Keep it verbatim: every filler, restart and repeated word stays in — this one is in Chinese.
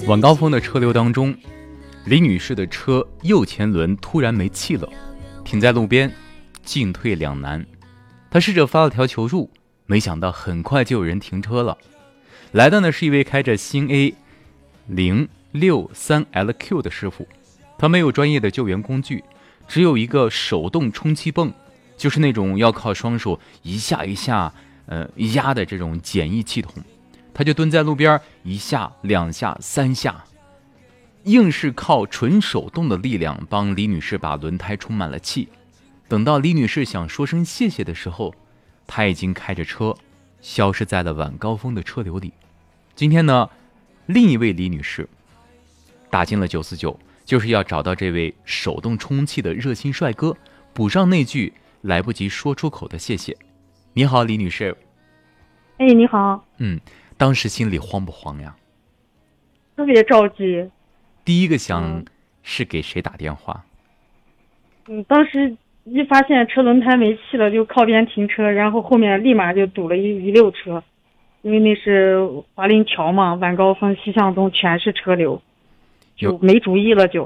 晚高峰的车流当中，李女士的车右前轮突然没气了，停在路边，进退两难。她试着发了条求助，没想到很快就有人停车了。来的呢是一位开着新 A 零六三 L Q 的师傅，他没有专业的救援工具，只有一个手动充气泵，就是那种要靠双手一下一下呃压的这种简易系统。他就蹲在路边，一下两下三下，硬是靠纯手动的力量帮李女士把轮胎充满了气。等到李女士想说声谢谢的时候，她已经开着车消失在了晚高峰的车流里。今天呢，另一位李女士打进了九四九，就是要找到这位手动充气的热心帅哥，补上那句来不及说出口的谢谢。你好，李女士。 哎，你好。 嗯，当时心里慌不慌呀？ 特别着急。 第一个想是给谁打电话？ 嗯，当时一发现车轮胎没气了，就靠边停车，然后后面立马就堵了一一溜车，因为那是华林桥嘛，晚高峰西向东全是车流，就没主意了就。